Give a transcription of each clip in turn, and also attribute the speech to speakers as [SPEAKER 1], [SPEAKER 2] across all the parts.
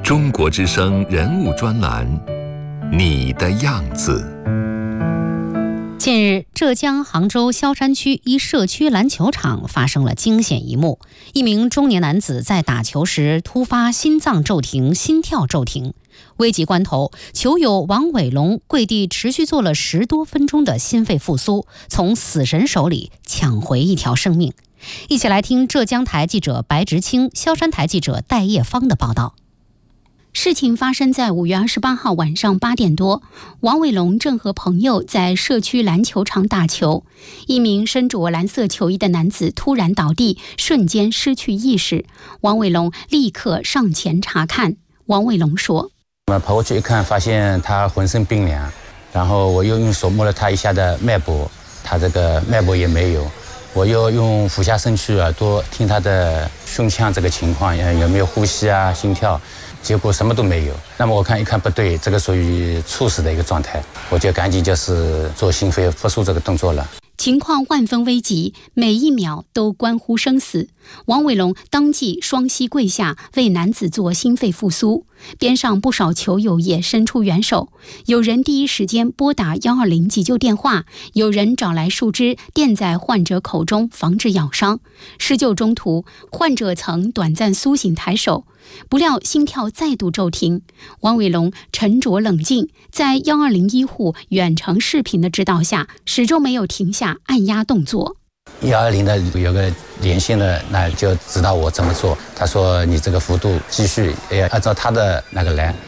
[SPEAKER 1] 中国之声人物专栏，你的样子。
[SPEAKER 2] 近日，浙江杭州萧山区一社区篮球场发生了惊险一幕，一名中年男子在打球时突发心脏骤停，心跳骤停。危急关头，球友王伟龙跪地持续做了10多分钟的心肺复苏，从死神手里抢回一条生命。一起来听浙江台记者白直清、萧山台记者戴叶芳的报道。
[SPEAKER 3] 事情发生在5月28号晚上8点多，王伟龙正和朋友在社区篮球场打球，一名身着蓝色球衣的男子突然倒地，瞬间失去意识。王伟龙立刻上前查看。王伟龙说：“
[SPEAKER 4] 我跑过去一看，发现他浑身冰凉，然后我又用手摸了他一下的脉搏，他这个脉搏也没有。我又用俯下身去耳朵听他的胸腔这个情况，有没有呼吸啊、心跳。”结果什么都没有。那么我看一看不对，这个属于猝死的一个状态，我就赶紧就是做心肺复苏这个动作了。
[SPEAKER 3] 情况万分危急，每一秒都关乎生死。王伟龙当即双膝跪下为男子做心肺复苏，边上不少球友也伸出援手，有人第一时间拨打120急救电话，有人找来树枝垫在患者口中防止咬伤。施救中途，患者曾短暂苏醒抬手，不料心跳再度骤停。王伟龙沉着冷静，在120医护远程视频的指导下，始终没有停下按压动作。
[SPEAKER 4] 120的有个连线的，那就指导我怎么做。他说你这个幅度继续按照他的那个来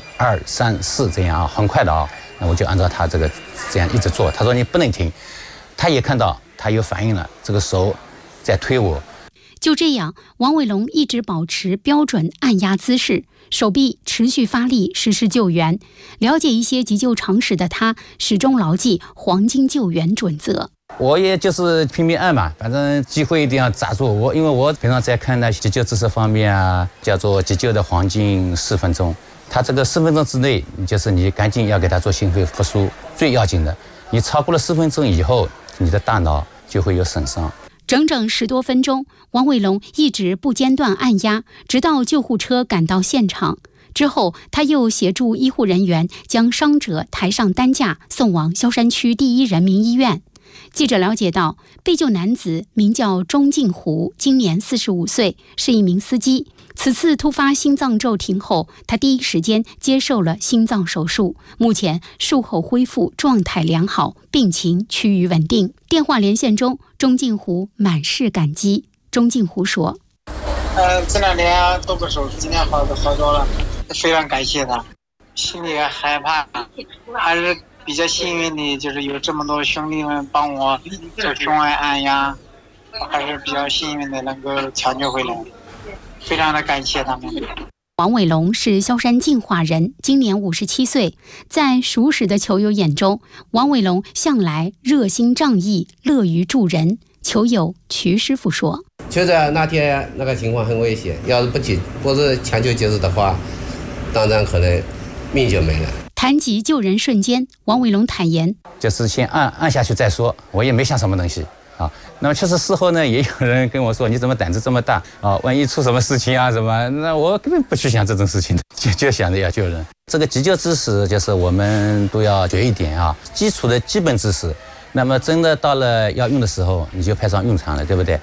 [SPEAKER 4] ，1、2、3、4这样啊，很快的啊。那我就按照他这个这样一直做。他说你不能停，他也看到他有反应了，这个手在推我。
[SPEAKER 3] 就这样，王伟龙一直保持标准按压姿势，手臂持续发力实施救援。了解一些急救常识的他，始终牢记黄金救援准则。
[SPEAKER 4] 我也就是拼命按嘛，反正机会一定要抓住我，因为我平常在看那急救知识方面啊，叫做急救的黄金4分钟。他这个4分钟之内，你赶紧要给他做心肺复苏，最要紧的。你超过了4分钟以后，你的大脑就会有损伤。
[SPEAKER 3] 整整10多分钟，王伟龙一直不间断按压，直到救护车赶到现场。之后，他又协助医护人员将伤者抬上担架，送往萧山区第1人民医院。记者了解到，被救男子名叫钟敬湖，今年45岁，是一名司机。此次突发心脏骤停后，他第一时间接受了心脏手术，目前术后恢复状态良好，病情趋于稳定。电话连线中，钟敬湖满是感激。钟敬湖说：“
[SPEAKER 5] 这2天做个手术，今天好多了，非常感谢他。心里害怕，还是比较幸运的，就是有这么多兄弟们帮我做胸外按压，我还是比较幸运的能够抢救回来，非常的感谢他们。”
[SPEAKER 3] 王伟龙是萧山进化人，今年57岁。在熟识的球友眼中，王伟龙向来热心仗义，乐于助人。球友瞿师傅说：“
[SPEAKER 6] 就在那天那个情况很危险，要是不是抢救及时的话，当然可能命就没了。”
[SPEAKER 3] 谈及救人瞬间，王伟龙坦言：“
[SPEAKER 4] 就是先按下去再说，我也没想什么东西啊。那么确实事后呢，也有人跟我说，你怎么胆子这么大啊？万一出什么事情啊什么？那我根本不去想这种事情，就想着要救人。这个急救知识就是我们都要学一点啊，基础的基本知识。那么真的到了要用的时候，你就派上用场了，对不对？”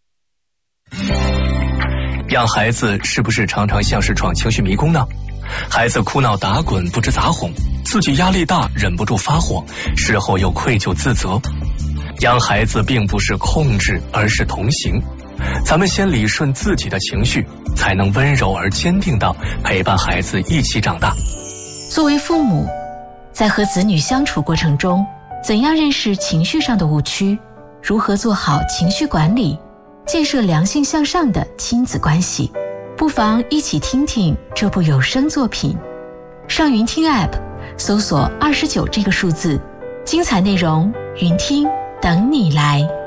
[SPEAKER 7] 养孩子是不是常常像是闯情绪迷宫呢？孩子哭闹打滚不知咋哄，自己压力大忍不住发火，事后又愧疚自责。养孩子并不是控制，而是同行。咱们先理顺自己的情绪，才能温柔而坚定地陪伴孩子一起长大。
[SPEAKER 8] 作为父母，在和子女相处过程中，怎样认识情绪上的误区，如何做好情绪管理，建设良性向上的亲子关系，不妨一起听听这部有声作品。上云听 App 搜索29这个数字，精彩内容云听等你来。